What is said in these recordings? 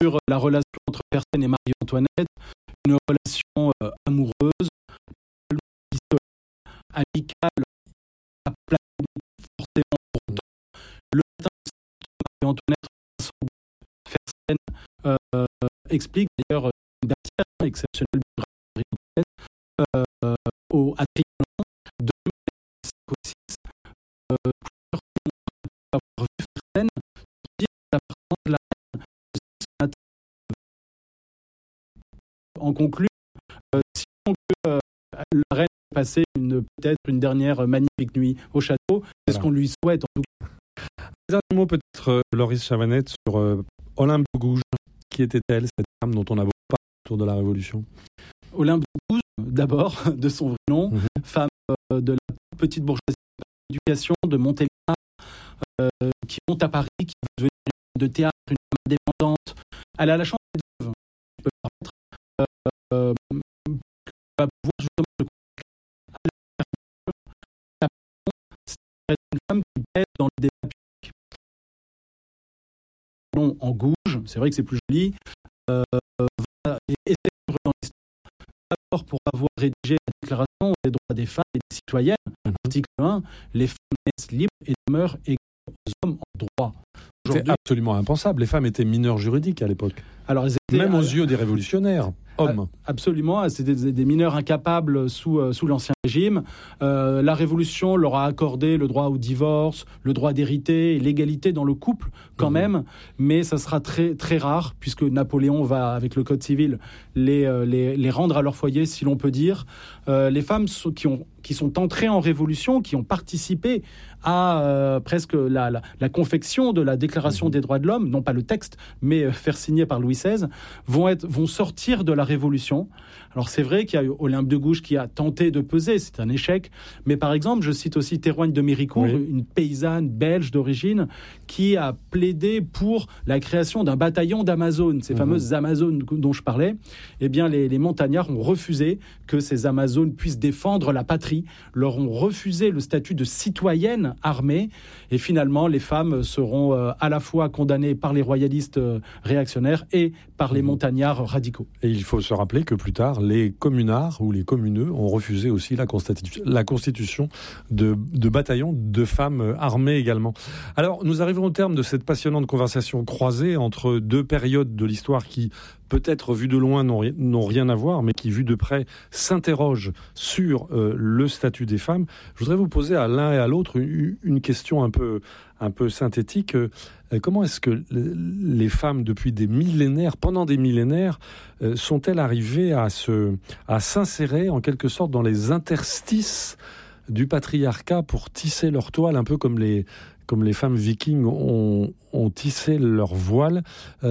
sur la relation entre Fersen et Marie-Antoinette, une relation amoureuse, amicale, à platonique, forcément pourtant. Le matin, Marie-Antoinette, Fersen explique d'ailleurs une matière exceptionnelle de Marie-Antoinette à Trianon de 1906. Plusieurs avoir vu Fersen dire l'appartenance de la reine. En conclut, sinon que la reine ait passé peut-être une dernière magnifique nuit au château, c'est ce qu'on lui souhaite en tout cas. Un mot peut-être, Loris Chavanette, sur Olympe de Gouges. Qui était-elle, cette femme dont on a beaucoup parlé autour de la Révolution? Olympe de Gouges, d'abord, de son vrai nom, femme de la petite bourgeoisie d'éducation de Montélimar, qui monte à Paris, qui veut devenir de théâtre, une femme indépendante. Elle a la chance d'être veuve, je peux me permettre, va pouvoir justement c'est une femme qui pèse dans le débat public. En Gouges, c'est vrai que c'est plus joli, et c'est dans l'histoire. D'abord, pour avoir rédigé la Déclaration des droits des femmes et des citoyennes, article 1, les femmes naissent libres et demeurent égales aux hommes en droit. C'est absolument impensable. Les femmes étaient mineures juridiques à l'époque. Alors, même aux yeux des révolutionnaires, hommes. Absolument, c'était des mineurs incapables sous l'Ancien Régime. La Révolution leur a accordé le droit au divorce, le droit d'hériter, l'égalité dans le couple quand même, mais ça sera très, très rare, puisque Napoléon va, avec le Code civil, les rendre à leur foyer, si l'on peut dire. Les femmes qui sont entrées en Révolution, qui ont participé à presque la confection de la Déclaration des droits de l'homme, non pas le texte, mais faire signer par Louis XVI, vont sortir de la Révolution. Alors c'est vrai qu'il y a eu Olympe de Gouges qui a tenté de peser, c'est un échec, mais par exemple, je cite aussi Théroigne de Méricourt, une paysanne belge d'origine, qui a plaidé pour la création d'un bataillon d'Amazones, ces fameuses Amazones dont je parlais. Eh bien, les montagnards ont refusé que ces Amazones puissent défendre la patrie, leur ont refusé le statut de citoyenne armée, et finalement, les femmes seront à la fois condamnées par les royalistes réactionnaires et par les montagnards radicaux. Et il faut se rappeler que plus tard, les communards ou les communeux ont refusé aussi la constitution de bataillons de femmes armées également. Alors, nous arrivons au terme de cette passionnante conversation croisée entre deux périodes de l'histoire qui, peut-être vues de loin, n'ont rien à voir, mais qui, vues de près, s'interrogent sur le statut des femmes. Je voudrais vous poser à l'un et à l'autre une question un peu synthétique. Comment est-ce que les femmes, depuis des millénaires, pendant des millénaires, sont-elles arrivées à s'insérer en quelque sorte dans les interstices du patriarcat pour tisser leur toile, un peu comme les femmes vikings ont tissé leur voile,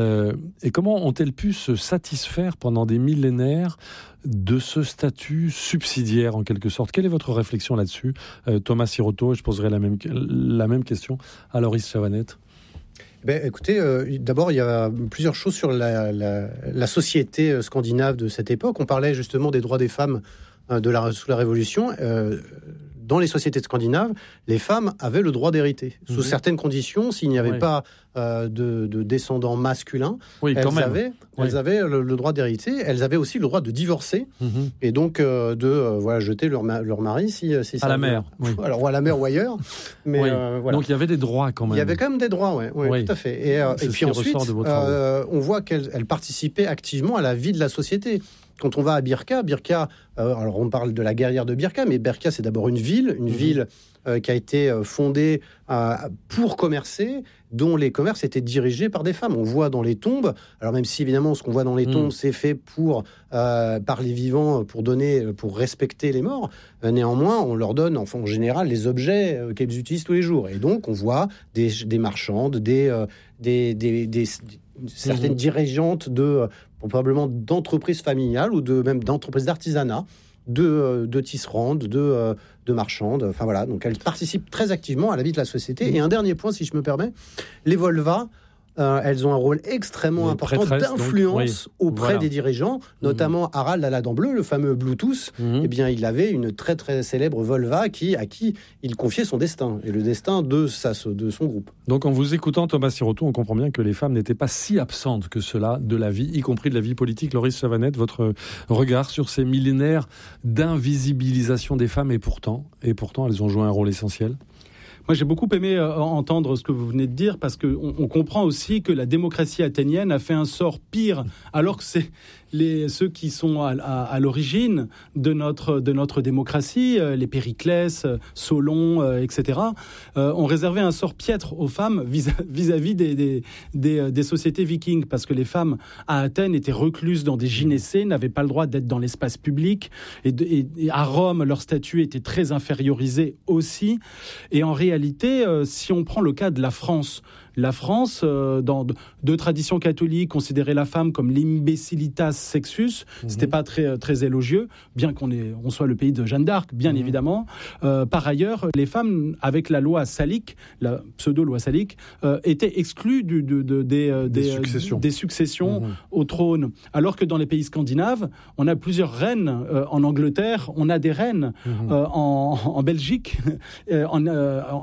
et comment ont-elles pu se satisfaire pendant des millénaires de ce statut subsidiaire en quelque sorte? Quelle est votre réflexion là-dessus, Thomas Sirotto? Je poserai la même question à Loris Chavanette. Écoutez, d'abord, il y a plusieurs choses sur la société scandinave de cette époque. On parlait justement des droits des femmes sous la Révolution. Dans les sociétés scandinaves, les femmes avaient le droit d'hériter. Sous certaines conditions, s'il n'y avait pas de descendants masculins, elles avaient le droit d'hériter. Elles avaient aussi le droit de divorcer et donc jeter leur mari si à la mer. Alors, ou à la mer ou ailleurs. Mais, voilà. Donc il y avait des droits quand même. Il y avait quand même des droits, oui. Tout à fait. Et puis ensuite, on voit qu'elles participaient activement à la vie de la société. Quand on va à Birka, alors on parle de la guerrière de Birka, mais Birka c'est d'abord une ville qui a été fondée pour commercer, dont les commerces étaient dirigés par des femmes. On voit dans les tombes, alors même si évidemment ce qu'on voit dans les tombes c'est fait par les vivants pour respecter les morts, néanmoins on leur donne en général les objets qu'elles utilisent tous les jours. Et donc on voit des marchandes, certaines dirigeantes probablement d'entreprises familiales ou même d'entreprises d'artisanat, de tisserandes, de marchandes. Enfin voilà, donc elles participent très activement à la vie de la société. Et un dernier point, si je me permets, les Volva elles ont un rôle extrêmement important d'influence auprès des dirigeants, notamment Harald à la dent bleue, le fameux Bluetooth. Eh bien, il avait une très très célèbre Volva à qui il confiait son destin et le destin de son groupe. Donc, en vous écoutant, Thomas Sirotou, on comprend bien que les femmes n'étaient pas si absentes que cela de la vie, y compris de la vie politique. Loris Chavanette, votre regard sur ces millénaires d'invisibilisation des femmes, et pourtant, elles ont joué un rôle essentiel. Moi, j'ai beaucoup aimé entendre ce que vous venez de dire, parce qu'on comprend aussi que la démocratie athénienne a fait un sort pire, alors que c'est ceux qui sont à l'origine de notre démocratie, les Périclès, Solon, etc., ont réservé un sort piètre aux femmes vis-à-vis des sociétés vikings, parce que les femmes à Athènes étaient recluses dans des gynécées, n'avaient pas le droit d'être dans l'espace public, et à Rome, leur statut était très infériorisé aussi. Et en réalité, si on prend le cas de la France, dans deux traditions catholiques, considérait la femme comme l'imbecilitas sexus. C'était pas très, très élogieux, bien qu'on soit le pays de Jeanne d'Arc, bien évidemment. Par ailleurs, les femmes, avec la loi salique, la pseudo-loi salique, étaient exclues des successions au trône. Alors que dans les pays scandinaves, on a plusieurs reines. En Angleterre, on a des reines. En Belgique,